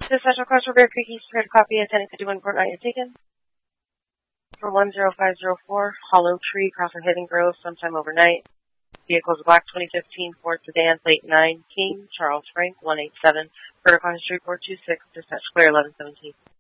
The special request for Bear Creek East Red copy attending 51 Court Night taken. For 10504, Hollow Tree, Crawford Hidden Grove, sometime overnight. Vehicles black 2015 Ford sedan, plate 9, King, Charles Frank, 187, Vertical Street 426, dispatch clear 1117.